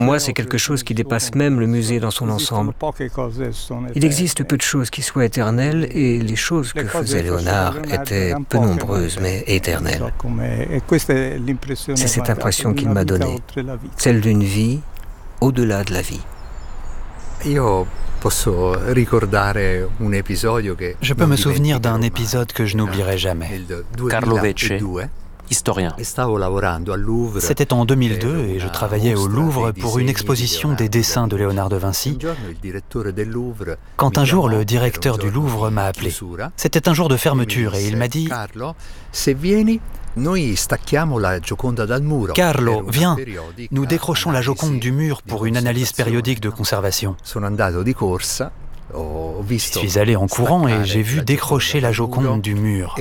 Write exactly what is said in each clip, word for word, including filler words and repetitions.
Moi, c'est quelque chose qui dépasse même le musée dans son ensemble. Il existe peu de choses qui soient éternelles et les choses que faisait Léonard étaient peu nombreuses mais éternelles. C'est cette impression qu'il m'a donnée, celle d'une vie au-delà de la vie. Je peux me souvenir d'un épisode que je n'oublierai jamais. Carlo Vecce, historien. C'était en deux mille deux et je travaillais au Louvre pour une exposition des dessins de Léonard de Vinci, quand un jour le directeur du Louvre m'a appelé. C'était un jour de fermeture et il m'a dit « Carlo, viens, nous décrochons la Joconde du mur pour une analyse périodique de conservation. » Je suis allé en courant et j'ai vu décrocher la Joconde du mur,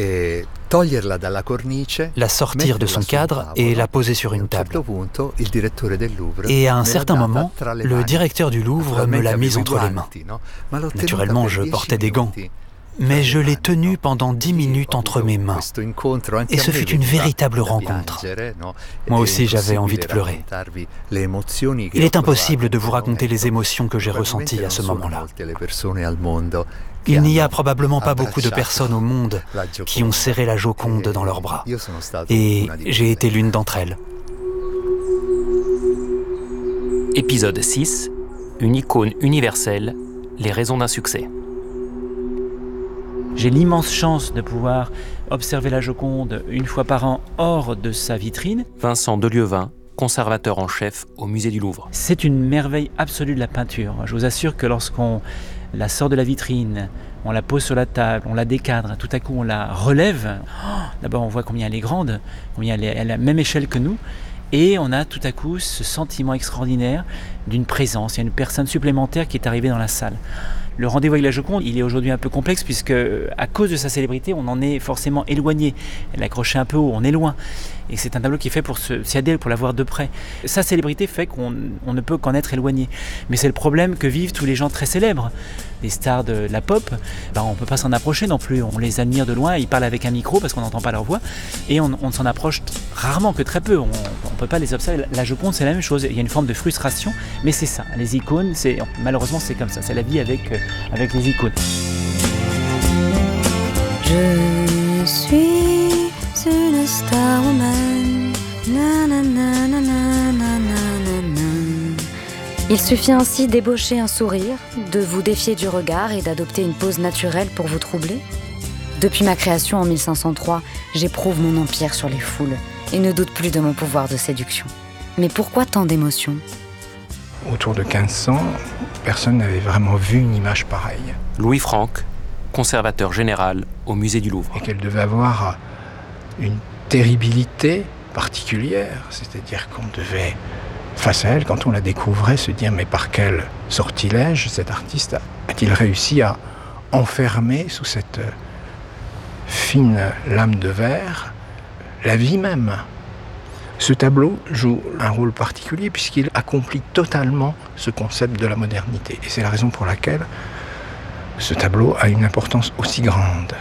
la sortir de son cadre et la poser sur une table. Et à un certain moment, le directeur du Louvre me l'a mise entre les mains. Naturellement, je portais des gants, mais je l'ai tenue pendant dix minutes entre mes mains. Et ce fut une véritable rencontre. Moi aussi, j'avais envie de pleurer. Il est impossible de vous raconter les émotions que j'ai ressenties à ce moment-là. Il n'y a probablement pas beaucoup de personnes au monde qui ont serré la Joconde dans leurs bras. Et j'ai été l'une d'entre elles. Épisode six. Une icône universelle, les raisons d'un succès. J'ai l'immense chance de pouvoir observer la Joconde une fois par an hors de sa vitrine. Vincent Delieuvin, conservateur en chef au musée du Louvre. C'est une merveille absolue de la peinture. Je vous assure que lorsqu'on la sort de la vitrine, on la pose sur la table, on la décadre, tout à coup on la relève. Oh, d'abord on voit combien elle est grande, combien elle est à la même échelle que nous. Et on a tout à coup ce sentiment extraordinaire d'une présence. Il y a une personne supplémentaire qui est arrivée dans la salle. Le rendez-vous avec la Joconde, il est aujourd'hui un peu complexe puisque, à cause de sa célébrité, on en est forcément éloigné. Elle est accrochée un peu haut, on est loin. Et c'est un tableau qui est fait pour s'y adhérer, pour la voir de près. Sa célébrité fait qu'on on ne peut qu'en être éloigné. Mais c'est le problème que vivent tous les gens très célèbres. Les stars de la pop, ben on ne peut pas s'en approcher non plus. On les admire de loin, ils parlent avec un micro parce qu'on n'entend pas leur voix. Et on, on s'en approche rarement, que très peu. On ne peut pas les observer. La Joconde, c'est la même chose. Il y a une forme de frustration, mais c'est ça. Les icônes, c'est, malheureusement, c'est comme ça. C'est la vie avec, euh, avec les icônes. Je suis une star woman. Na, na, na, na, na, na, na, na. Il suffit ainsi d'ébaucher un sourire, de vous défier du regard et d'adopter une pose naturelle pour vous troubler. Depuis ma création en mille cinq cent trois, j'éprouve mon empire sur les foules et ne doute plus de mon pouvoir de séduction. Mais pourquoi tant d'émotions ? Autour de quinze cents, personne n'avait vraiment vu une image pareille. Louis Franck, conservateur général au musée du Louvre. Et qu'elle devait avoir une terribilité particulière, c'est-à-dire qu'on devait, face à elle, quand on la découvrait, se dire mais par quel sortilège cet artiste a-t-il réussi à enfermer sous cette fine lame de verre la vie même. Ce tableau joue un rôle particulier puisqu'il accomplit totalement ce concept de la modernité. Et c'est la raison pour laquelle ce tableau a une importance aussi grande.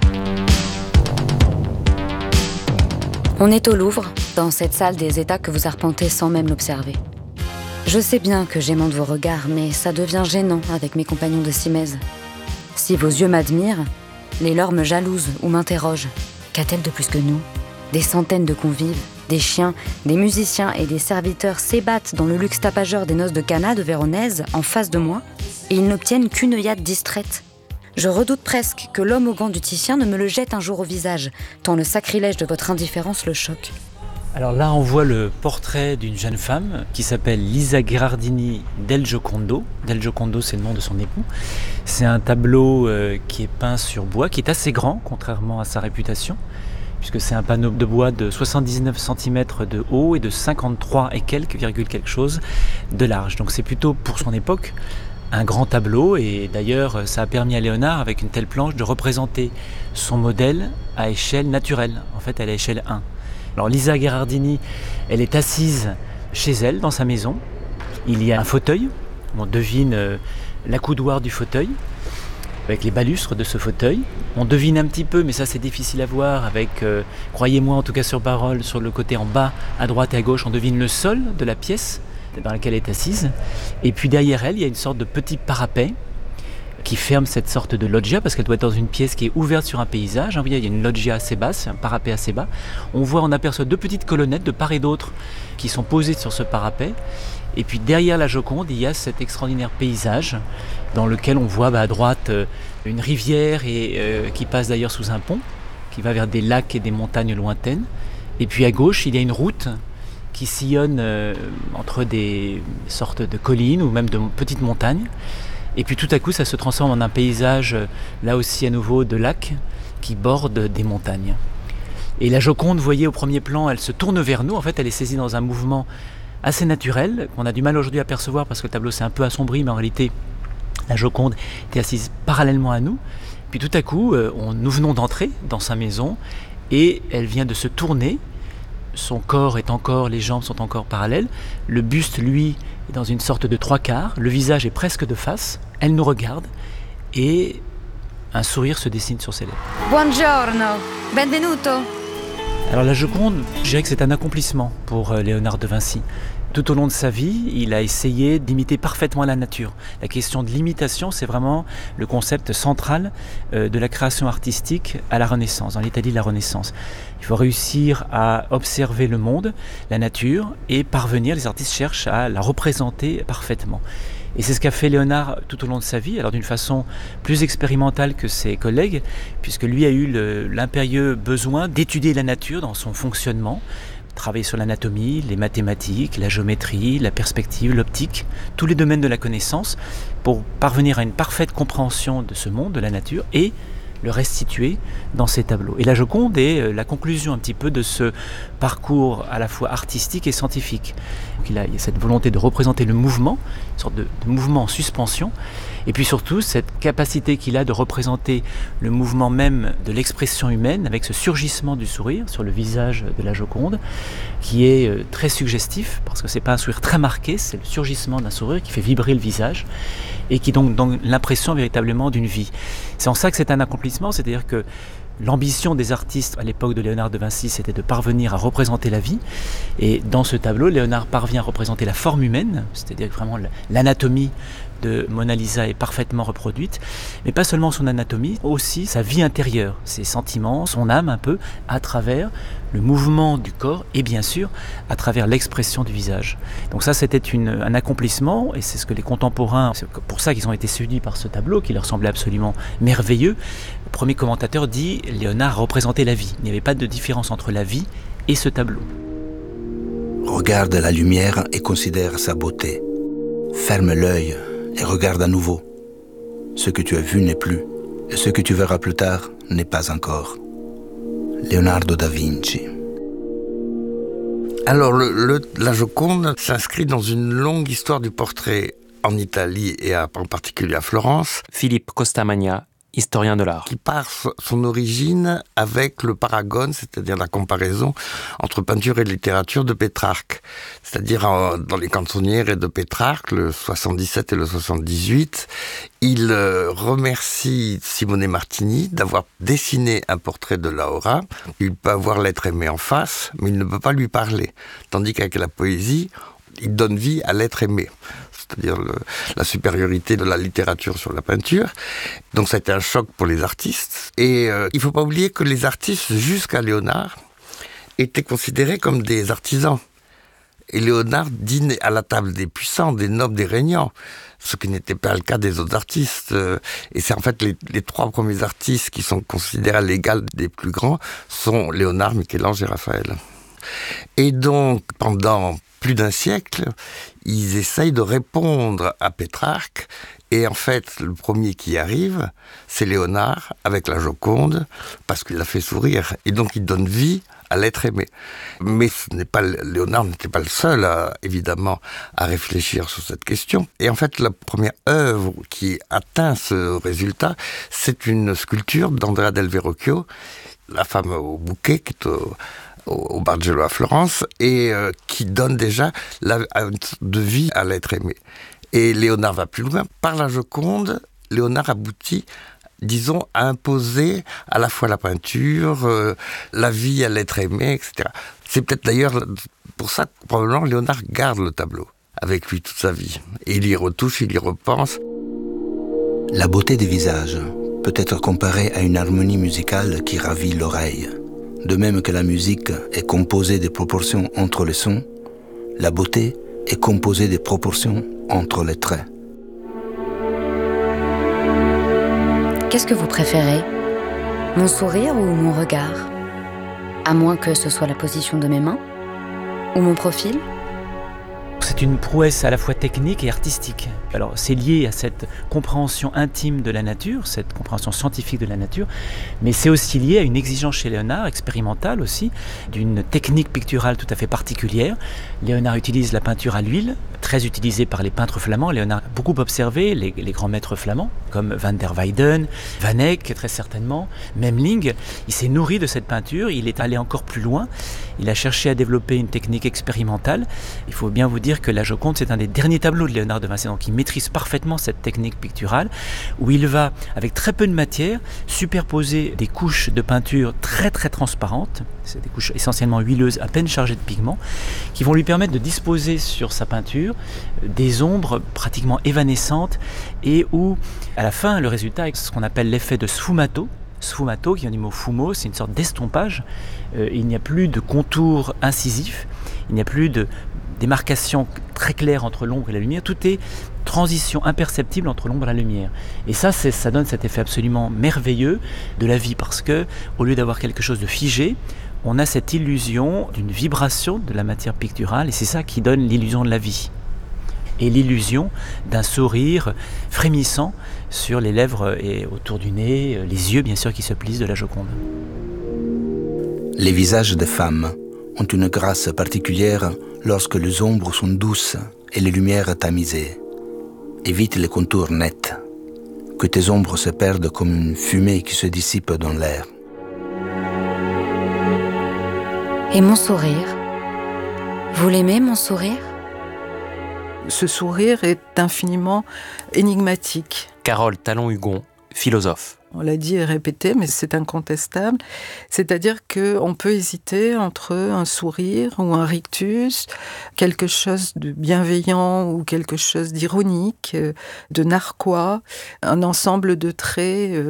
On est au Louvre, dans cette salle des États que vous arpentez sans même l'observer. Je sais bien que j'aimante vos regards, mais ça devient gênant avec mes compagnons de Simèse. Si vos yeux m'admirent, les leurs me jalousent ou m'interrogent. Qu'a-t-elle de plus que nous ? Des centaines de convives, des chiens, des musiciens et des serviteurs s'ébattent dans le luxe tapageur des noces de Cana de Véronèse, en face de moi, et ils n'obtiennent qu'une œillade distraite. Je redoute presque que l'homme au gant du Titien ne me le jette un jour au visage, tant le sacrilège de votre indifférence le choque. Alors là, on voit le portrait d'une jeune femme qui s'appelle Lisa Gherardini del Giocondo. Del Giocondo, c'est le nom de son époux. C'est un tableau euh, qui est peint sur bois, qui est assez grand, contrairement à sa réputation, puisque c'est un panneau de bois de soixante-dix-neuf centimètres de haut et de cinquante-trois et quelques, virgule quelque chose, de large. Donc c'est plutôt, pour son époque, un grand tableau, et d'ailleurs ça a permis à Léonard, avec une telle planche, de représenter son modèle à échelle naturelle, en fait à l'échelle un. Alors Lisa Gherardini, elle est assise chez elle, dans sa maison. Il y a un fauteuil, on devine euh, l'accoudoir du fauteuil, avec les balustres de ce fauteuil. On devine un petit peu, mais ça c'est difficile à voir, avec, euh, croyez-moi en tout cas sur parole, sur le côté en bas, à droite et à gauche, on devine le sol de la pièce, dans laquelle elle est assise. Et puis derrière elle, il y a une sorte de petit parapet qui ferme cette sorte de loggia, parce qu'elle doit être dans une pièce qui est ouverte sur un paysage. Vous voyez, il y a une loggia assez basse, un parapet assez bas. On voit, on aperçoit deux petites colonnettes de part et d'autre qui sont posées sur ce parapet. Et puis derrière la Joconde, il y a cet extraordinaire paysage dans lequel on voit bah, à droite euh, une rivière et, euh, qui passe d'ailleurs sous un pont, qui va vers des lacs et des montagnes lointaines. Et puis à gauche, il y a une route qui sillonne euh, entre des sortes de collines ou même de petites montagnes. Et puis tout à coup, ça se transforme en un paysage, là aussi à nouveau, de lacs qui bordent des montagnes. Et la Joconde, vous voyez au premier plan, elle se tourne vers nous. En fait, elle est saisie dans un mouvement assez naturel, qu'on a du mal aujourd'hui à percevoir parce que le tableau s'est un peu assombri, mais en réalité, la Joconde était assise parallèlement à nous. Puis tout à coup, on, nous venons d'entrer dans sa maison et elle vient de se tourner. Son corps est encore, les jambes sont encore parallèles. Le buste, lui, est dans une sorte de trois quarts. Le visage est presque de face. Elle nous regarde et un sourire se dessine sur ses lèvres. Buongiorno, benvenuto. Alors la Joconde, je dirais que c'est un accomplissement pour Léonard de Vinci. Tout au long de sa vie, il a essayé d'imiter parfaitement la nature. La question de l'imitation, c'est vraiment le concept central de la création artistique à la Renaissance, dans l'Italie de la Renaissance. Il faut réussir à observer le monde, la nature, et parvenir, les artistes cherchent à la représenter parfaitement. Et c'est ce qu'a fait Léonard tout au long de sa vie, alors d'une façon plus expérimentale que ses collègues, puisque lui a eu le, l'impérieux besoin d'étudier la nature dans son fonctionnement, travailler sur l'anatomie, les mathématiques, la géométrie, la perspective, l'optique, tous les domaines de la connaissance, pour parvenir à une parfaite compréhension de ce monde, de la nature, et le restituer dans ses tableaux. Et la Joconde est la conclusion un petit peu de ce parcours à la fois artistique et scientifique. Donc il a, il y a cette volonté de représenter le mouvement, une sorte de, de mouvement en suspension, et puis surtout cette capacité qu'il a de représenter le mouvement même de l'expression humaine avec ce surgissement du sourire sur le visage de la Joconde, qui est très suggestif, parce que c'est pas un sourire très marqué, c'est le surgissement d'un sourire qui fait vibrer le visage, et qui donc donne l'impression véritablement d'une vie. C'est en ça que c'est un accomplissement, c'est-à-dire que l'ambition des artistes à l'époque de Léonard de Vinci, c'était de parvenir à représenter la vie. Et dans ce tableau, Léonard parvient à représenter la forme humaine, c'est-à-dire que vraiment l'anatomie de Mona Lisa est parfaitement reproduite, mais pas seulement son anatomie, aussi sa vie intérieure, ses sentiments, son âme un peu, à travers le mouvement du corps et bien sûr à travers l'expression du visage. Donc ça c'était une, un accomplissement, et c'est ce que les contemporains, c'est pour ça qu'ils ont été séduits par ce tableau qui leur semblait absolument merveilleux. Le premier commentateur dit « Léonard représentait la vie ». Il n'y avait pas de différence entre la vie et ce tableau. Regarde la lumière et considère sa beauté. Ferme l'œil et regarde à nouveau. Ce que tu as vu n'est plus, et ce que tu verras plus tard n'est pas encore. Leonardo da Vinci. Alors, le, le, la Joconde s'inscrit dans une longue histoire du portrait en Italie et à, en particulier à Florence. Philippe Costamagna, historien de l'art. Qui part son origine avec le paragone, c'est-à-dire la comparaison entre peinture et littérature de Pétrarque. C'est-à-dire dans les canzonières de Pétrarque, le soixante-dix-sept et le soixante-dix-huit, il remercie Simone Martini d'avoir dessiné un portrait de Laura. Il peut avoir l'être aimé en face, mais il ne peut pas lui parler. Tandis qu'avec la poésie, il donne vie à l'être aimé. C'est-à-dire le, la supériorité de la littérature sur la peinture. Donc ça a été un choc pour les artistes. Et euh, il ne faut pas oublier que les artistes, jusqu'à Léonard, étaient considérés comme des artisans. Et Léonard dîne à la table des puissants, des nobles, des régnants, ce qui n'était pas le cas des autres artistes. Et c'est en fait les, les trois premiers artistes qui sont considérés à l'égal des plus grands sont Léonard, Michel-Ange et Raphaël. Et donc, pendant plus d'un siècle, ils essayent de répondre à Pétrarque. Et en fait, le premier qui arrive, c'est Léonard, avec la Joconde, parce qu'il l'a fait sourire. Et donc, il donne vie à l'être aimé. Mais ce n'est pas, Léonard n'était pas le seul, à, évidemment, à réfléchir sur cette question. Et en fait, la première œuvre qui atteint ce résultat, c'est une sculpture d'Andrea del Verrocchio, la femme au bouquet, qui est au, au Bargello à Florence, et euh, qui donne déjà la, de vie à l'être aimé. Et Léonard va plus loin. Par la Joconde, Léonard aboutit, disons, à imposer à la fois la peinture, euh, la vie à l'être aimé, et cetera. C'est peut-être d'ailleurs pour ça que probablement Léonard garde le tableau. avec lui toute sa vie. Et il y retouche, il y repense. La beauté des visages peut être comparée à une harmonie musicale qui ravit l'oreille. De même que la musique est composée des proportions entre les sons, la beauté est composée des proportions entre les traits. Qu'est-ce que vous préférez ? Mon sourire ou mon regard ? À moins que ce soit la position de mes mains ? Ou mon profil ? C'est une prouesse à la fois technique et artistique. Alors c'est lié à cette compréhension intime de la nature, cette compréhension scientifique de la nature, mais c'est aussi lié à une exigence chez Léonard, expérimentale aussi, d'une technique picturale tout à fait particulière. Léonard utilise la peinture à l'huile, très utilisée par les peintres flamands. Léonard a beaucoup observé les, les grands maîtres flamands, comme Van der Weyden, Van Eyck très certainement, Memling. Il s'est nourri de cette peinture, il est allé encore plus loin, il a cherché à développer une technique expérimentale. Il faut bien vous dire que la Joconde, c'est un des derniers tableaux de Léonard de Vinci, donc il maîtrise parfaitement cette technique picturale, où il va, avec très peu de matière, superposer des couches de peinture très très transparentes, c'est des couches essentiellement huileuses, à peine chargées de pigments, qui vont lui permettre de disposer sur sa peinture des ombres pratiquement évanescentes, et où, à la fin, le résultat est ce qu'on appelle l'effet de sfumato. Sfumato, qui vient du mot fumo, c'est une sorte d'estompage. Euh, il n'y a plus de contours incisifs, il n'y a plus de démarcation très claire entre l'ombre et la lumière, tout est transition imperceptible entre l'ombre et la lumière. Et ça, c'est, ça donne cet effet absolument merveilleux de la vie, parce que au lieu d'avoir quelque chose de figé, on a cette illusion d'une vibration de la matière picturale, et c'est ça qui donne l'illusion de la vie. Et l'illusion d'un sourire frémissant sur les lèvres et autour du nez, les yeux bien sûr qui se plissent de la Joconde. Les visages des femmes ont une grâce particulière lorsque les ombres sont douces et les lumières tamisées. Évite les contours nets, que tes ombres se perdent comme une fumée qui se dissipe dans l'air. Et mon sourire ? Vous l'aimez, mon sourire ? Ce sourire est infiniment énigmatique. Carole Talon-Hugon, philosophe. On l'a dit et répété, mais c'est incontestable. C'est-à-dire qu'on peut hésiter entre un sourire ou un rictus, quelque chose de bienveillant ou quelque chose d'ironique, de narquois, un ensemble de traits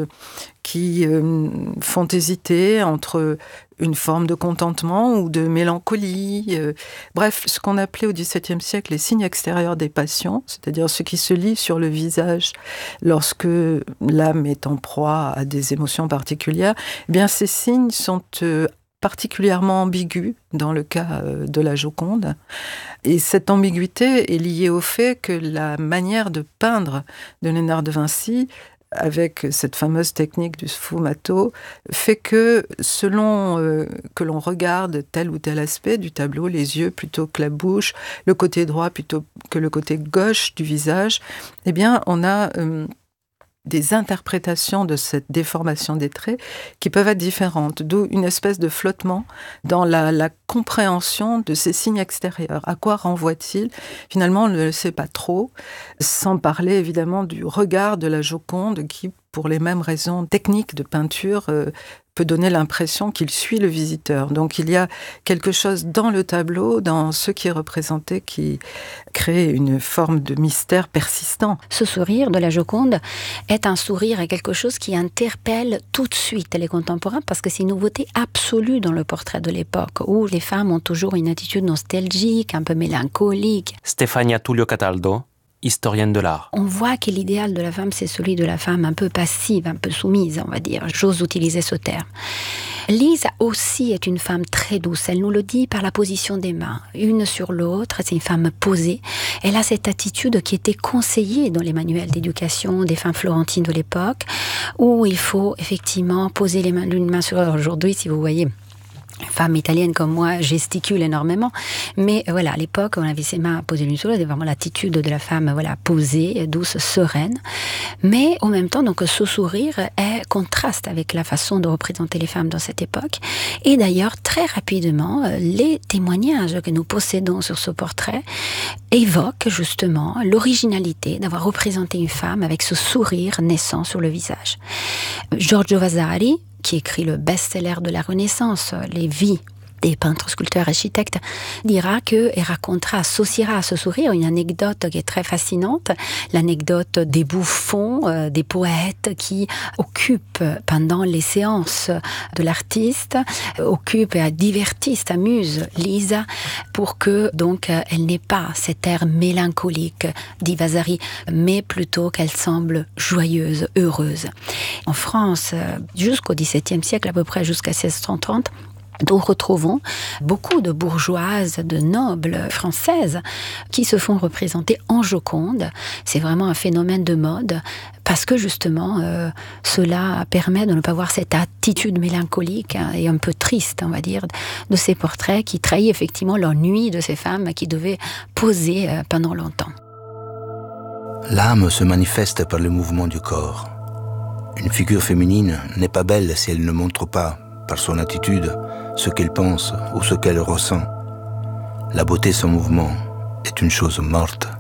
qui font hésiter entre une forme de contentement ou de mélancolie. Euh, bref, ce qu'on appelait au dix-septième siècle les signes extérieurs des passions, c'est-à-dire ce qui se lit sur le visage lorsque l'âme est en proie à des émotions particulières, eh bien ces signes sont euh, particulièrement ambigus dans le cas euh, de la Joconde. Et cette ambiguïté est liée au fait que la manière de peindre de Léonard de Vinci, avec cette fameuse technique du sfumato, fait que selon euh, que l'on regarde tel ou tel aspect du tableau, les yeux plutôt que la bouche, le côté droit plutôt que le côté gauche du visage, eh bien on a euh, des interprétations de cette déformation des traits qui peuvent être différentes, d'où une espèce de flottement dans la, la compréhension de ces signes extérieurs. À quoi renvoie-t-il ? Finalement, on ne le sait pas trop, sans parler évidemment du regard de la Joconde qui, pour les mêmes raisons techniques de peinture, euh, peut donner l'impression qu'il suit le visiteur. Donc il y a quelque chose dans le tableau, dans ce qui est représenté, qui crée une forme de mystère persistant. Ce sourire de la Joconde est un sourire et quelque chose qui interpelle tout de suite les contemporains, parce que c'est une nouveauté absolue dans le portrait de l'époque, où les femmes ont toujours une attitude nostalgique, un peu mélancolique. Stefania Tullio Cataldo, historienne de l'art. On voit que l'idéal de la femme, c'est celui de la femme un peu passive, un peu soumise, on va dire. J'ose utiliser ce terme. Lise aussi est une femme très douce. Elle nous le dit par la position des mains, une sur l'autre. C'est une femme posée. Elle a cette attitude qui était conseillée dans les manuels d'éducation des femmes florentines de l'époque, où il faut effectivement poser les mains d'une main sur l'autre. Aujourd'hui, si vous voyez... Une femme italienne comme moi gesticule énormément, mais voilà, à l'époque, on avait ses mains posées l'une sur l'autre, c'était vraiment l'attitude de la femme, voilà, posée, douce, sereine. Mais en même temps, donc, ce sourire est contraste avec la façon de représenter les femmes dans cette époque. Et d'ailleurs, très rapidement, les témoignages que nous possédons sur ce portrait évoquent justement l'originalité d'avoir représenté une femme avec ce sourire naissant sur le visage. Giorgio Vasari, qui écrit le best-seller de la Renaissance, Les Vies des peintres, sculpteurs, architectes, dira que et racontera, associera à ce sourire une anecdote qui est très fascinante, l'anecdote des bouffons, euh, des poètes qui occupent pendant les séances de l'artiste, euh, occupent et divertissent, amusent Lisa pour que donc elle n'ait pas cet air mélancolique dit Vasari, mais plutôt qu'elle semble joyeuse, heureuse. En France, jusqu'au dix-septième siècle, à peu près jusqu'à seize cent trente, nous retrouvons beaucoup de bourgeoises, de nobles françaises qui se font représenter en Joconde. C'est vraiment un phénomène de mode parce que justement, euh, cela permet de ne pas voir cette attitude mélancolique hein, et un peu triste, on va dire, de ces portraits qui trahissent effectivement l'ennui de ces femmes qui devaient poser euh, pendant longtemps. L'âme se manifeste par le mouvement du corps. Une figure féminine n'est pas belle si elle ne montre pas, par son attitude, ce qu'elle pense ou ce qu'elle ressent. La beauté sans mouvement est une chose morte.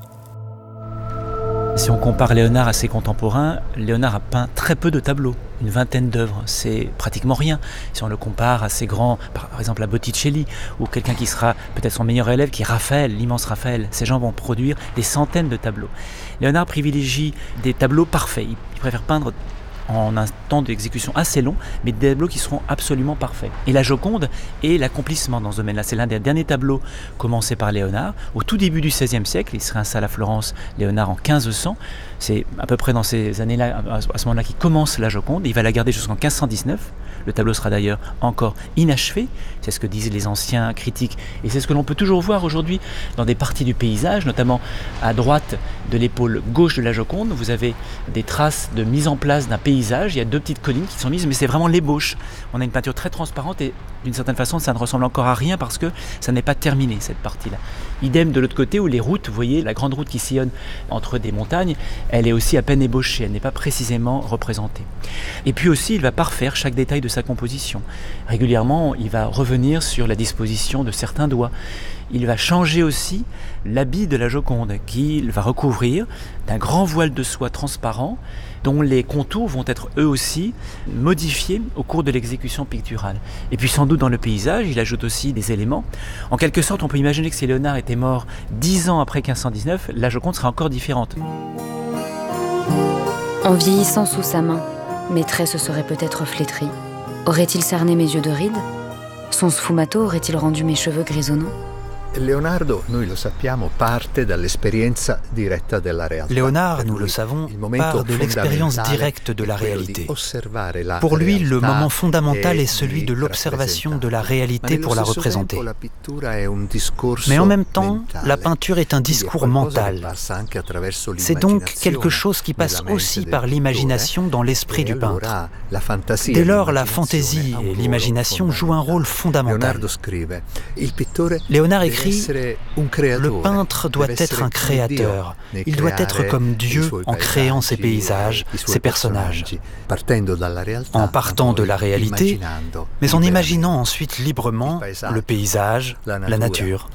Si on compare Léonard à ses contemporains, Léonard a peint très peu de tableaux, une vingtaine d'œuvres, c'est pratiquement rien. Si on le compare à ses grands, par exemple à Botticelli, ou quelqu'un qui sera peut-être son meilleur élève, qui est Raphaël, l'immense Raphaël, ces gens vont produire des centaines de tableaux. Léonard privilégie des tableaux parfaits, il préfère peindre en un temps d'exécution assez long, mais des tableaux qui seront absolument parfaits. Et la Joconde est l'accomplissement dans ce domaine-là. C'est l'un des derniers tableaux commencés par Léonard. Au tout début du seizième siècle, il se réinstalle à Florence, Léonard en quinze cents. C'est à peu près dans ces années-là, à ce moment-là, qu'il commence la Joconde. Il va la garder jusqu'en quinze cent dix-neuf. Le tableau sera d'ailleurs encore inachevé. C'est ce que disent les anciens critiques. Et c'est ce que l'on peut toujours voir aujourd'hui dans des parties du paysage, notamment à droite de l'épaule gauche de la Joconde. Vous avez des traces de mise en place d'un paysage. Il y a deux petites collines qui sont mises, mais c'est vraiment l'ébauche. On a une peinture très transparente et d'une certaine façon, ça ne ressemble encore à rien parce que ça n'est pas terminé, cette partie-là. Idem de l'autre côté où les routes, vous voyez, la grande route qui sillonne entre des montagnes, elle est aussi à peine ébauchée, elle n'est pas précisément représentée. Et puis aussi, il va parfaire chaque détail de sa composition. Régulièrement, il va revenir sur la disposition de certains doigts. Il va changer aussi l'habit de la Joconde, qu'il va recouvrir d'un grand voile de soie transparent, dont les contours vont être eux aussi modifiés au cours de l'exécution picturale. Et puis sans doute dans le paysage, il ajoute aussi des éléments. En quelque sorte, on peut imaginer que si Léonard était mort dix ans après quinze cent dix-neuf, la Joconde serait encore différente. En vieillissant sous sa main, mes traits se seraient peut-être flétris. Aurait-il cerné mes yeux de rides? Son sfumato aurait-il rendu mes cheveux grisonnants? Leonardo, noi lo sappiamo, parte dall'esperienza diretta della realtà. Léonard, nous le savons, part de l'expérience directe de la réalité. Pour lui, le moment fondamental est celui de l'observation de la réalité pour la représenter. Mais en même temps, la peinture est un discours mental. C'est donc quelque chose qui passe aussi par l'imagination dans l'esprit du peintre. Dès lors, la fantaisie et l'imagination jouent un rôle fondamental. Léonard écrit: le peintre doit être un créateur. Il doit être comme Dieu en créant ses paysages, ses personnages, en partant de la réalité, mais en imaginant ensuite librement le paysage, la nature.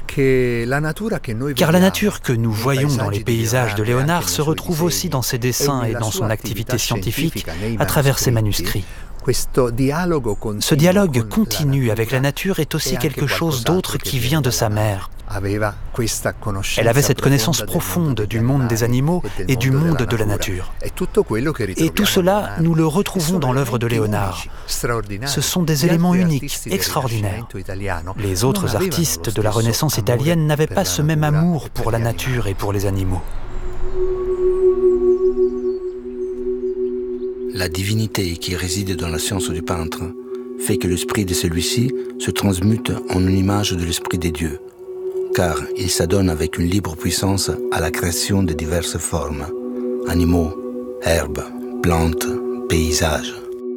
Car la nature que nous voyons dans les paysages de Léonard se retrouve aussi dans ses dessins et dans son activité scientifique à travers ses manuscrits. Ce dialogue continu avec la nature est aussi quelque chose d'autre qui vient de sa mère. Elle avait cette connaissance profonde du monde des animaux et du monde de la nature. Et tout cela, nous le retrouvons dans l'œuvre de Léonard. Ce sont des éléments uniques, extraordinaires. Les autres artistes de la Renaissance italienne n'avaient pas ce même amour pour la nature et pour les animaux. La divinité qui réside dans la science du peintre fait que l'esprit de celui-ci se transmute en une image de l'esprit des dieux, car il s'adonne avec une libre puissance à la création de diverses formes, animaux, herbes, plantes, paysages.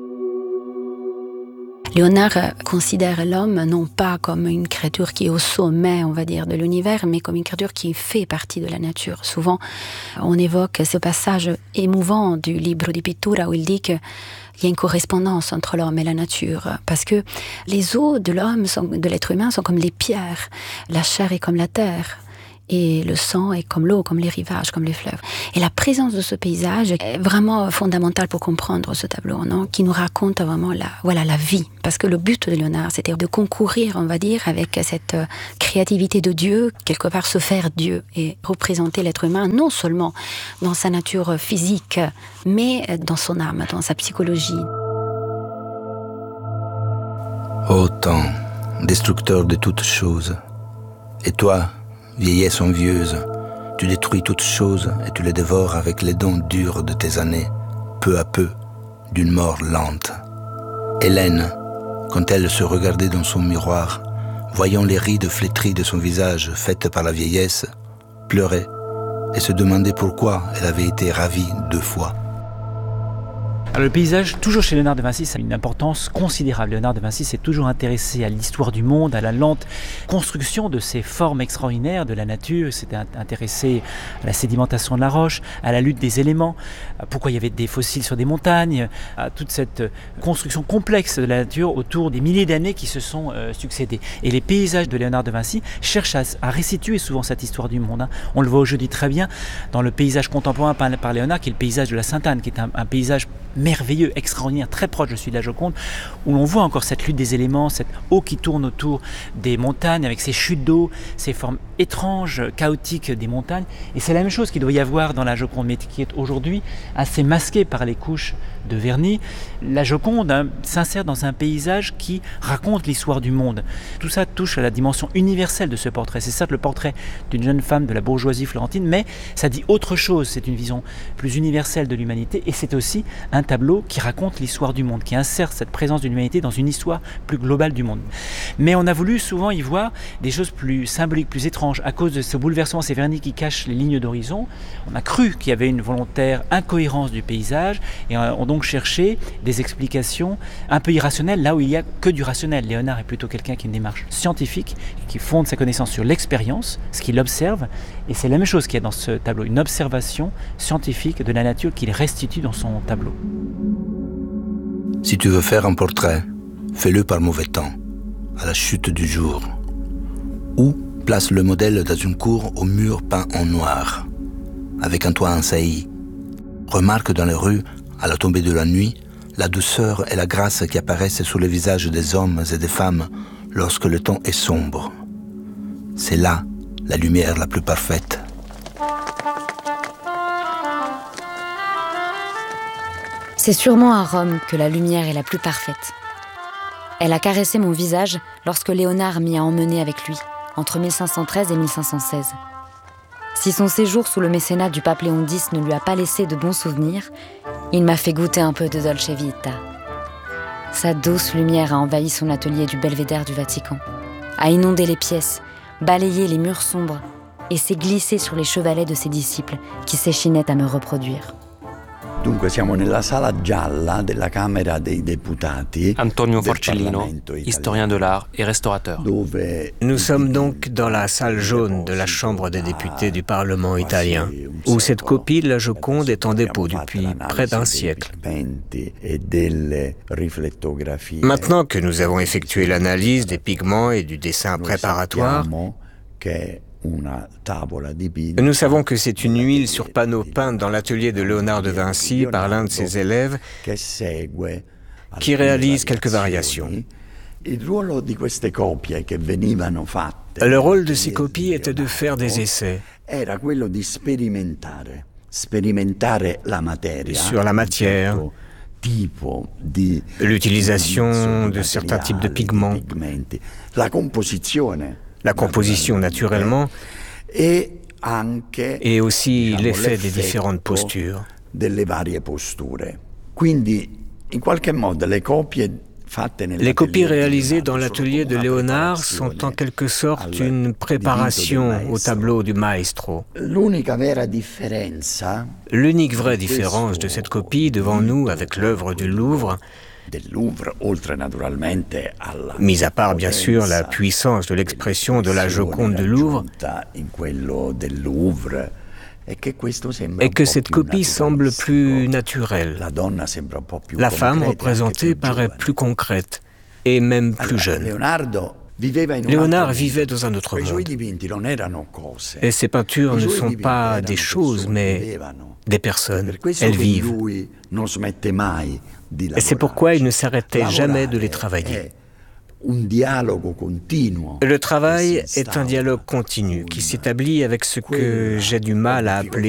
Léonard considère l'homme non pas comme une créature qui est au sommet, on va dire, de l'univers, mais comme une créature qui fait partie de la nature. Souvent, on évoque ce passage émouvant du Libro di Pittura où il dit qu'il y a une correspondance entre l'homme et la nature, parce que les os de l'homme, de l'être humain, sont comme les pierres, la chair est comme la terre. Et le sang est comme l'eau, comme les rivages, comme les fleuves. Et la présence de ce paysage est vraiment fondamentale pour comprendre ce tableau, non, qui nous raconte vraiment la, voilà, la vie. Parce que le but de Léonard, c'était de concourir, on va dire, avec cette créativité de Dieu, quelque part se faire Dieu et représenter l'être humain, non seulement dans sa nature physique, mais dans son âme, dans sa psychologie. Ô temps, destructeur de toutes choses, et toi, vieillesse envieuse, tu détruis toutes choses et tu les dévores avec les dents dures de tes années, peu à peu, d'une mort lente. Hélène, quand elle se regardait dans son miroir, voyant les rides flétries de son visage faites par la vieillesse, pleurait et se demandait pourquoi elle avait été ravie deux fois. Alors, le paysage, toujours chez Léonard de Vinci, ça a une importance considérable. Léonard de Vinci s'est toujours intéressé à l'histoire du monde, à la lente construction de ces formes extraordinaires de la nature. Il s'était intéressé à la sédimentation de la roche, à la lutte des éléments, à pourquoi il y avait des fossiles sur des montagnes, à toute cette construction complexe de la nature autour des milliers d'années qui se sont euh, succédés. Et les paysages de Léonard de Vinci cherchent à, à restituer souvent cette histoire du monde. Hein. On le voit aujourd'hui très bien dans le paysage contemporain peint par Léonard, qui est le paysage de la Sainte-Anne, qui est un, un paysage merveilleux, extraordinaire, très proche de celui de la Joconde, où l'on voit encore cette lutte des éléments, cette eau qui tourne autour des montagnes, avec ces chutes d'eau, ces formes étranges, chaotiques des montagnes. Et c'est la même chose qu'il doit y avoir dans la Joconde, mais qui est aujourd'hui assez masquée par les couches de vernis. La Joconde hein, s'insère dans un paysage qui raconte l'histoire du monde. Tout ça touche à la dimension universelle de ce portrait. C'est certes le portrait d'une jeune femme de la bourgeoisie florentine, mais ça dit autre chose. C'est une vision plus universelle de l'humanité, et c'est aussi un tableau qui raconte l'histoire du monde, qui insère cette présence de l'humanité dans une histoire plus globale du monde. Mais on a voulu souvent y voir des choses plus symboliques, plus étranges, à cause de ce bouleversement, ces vernis qui cachent les lignes d'horizon. On a cru qu'il y avait une volontaire incohérence du paysage, et on a donc cherché des explications un peu irrationnelles, là où il n'y a que du rationnel. Léonard est plutôt quelqu'un qui a une démarche scientifique, qui fonde sa connaissance sur l'expérience, ce qu'il observe, et c'est la même chose qu'il y a dans ce tableau, une observation scientifique de la nature qu'il restitue dans son tableau. Si tu veux faire un portrait, fais-le par mauvais temps, à la chute du jour. Ou place le modèle dans une cour au mur peint en noir, avec un toit en saillie. Remarque dans les rues, à la tombée de la nuit, la douceur et la grâce qui apparaissent sur les visages des hommes et des femmes lorsque le temps est sombre. C'est là la lumière la plus parfaite. C'est sûrement à Rome que la lumière est la plus parfaite. Elle a caressé mon visage lorsque Léonard m'y a emmené avec lui, entre mille cinq cent treize et mille cinq cent seize. Si son séjour sous le mécénat du pape Léon X ne lui a pas laissé de bons souvenirs, il m'a fait goûter un peu de Dolce Vita. Sa douce lumière a envahi son atelier du belvédère du Vatican, a inondé les pièces, balayé les murs sombres et s'est glissé sur les chevalets de ses disciples qui s'échinaient à me reproduire. Dunque siamo nella sala gialla della Camera dei Deputati. Antonio Forcellino, historien de l'art et restaurateur. Nous sommes donc dans la salle jaune de la Chambre des députés du Parlement italien, où cette copie de la Joconde est en dépôt depuis près d'un siècle. Maintenant que nous avons effectué l'analyse des pigments et du dessin préparatoire, nous savons que c'est une huile sur panneau peinte dans l'atelier de Léonard de Vinci par l'un de ses élèves qui réalise quelques variations. Le rôle de ces copies était de faire des essais sur la matière, l'utilisation de certains types de pigments, la composition naturellement, et aussi l'effet des différentes postures. Les copies réalisées dans l'atelier de Léonard sont en quelque sorte une préparation au tableau du maestro. L'unique vraie différence de cette copie devant nous avec l'œuvre du Louvre, mis à part bien sûr la puissance de l'expression de la Joconde du Louvre, est que cette copie semble plus naturelle. La femme représentée paraît plus concrète et même plus jeune. Léonard vivait dans un autre monde. Et ses peintures ne sont pas des choses, mais des personnes. Elles vivent. Et c'est pourquoi il ne s'arrêtait jamais de les travailler. Le travail est un dialogue continu qui s'établit avec ce que j'ai du mal à appeler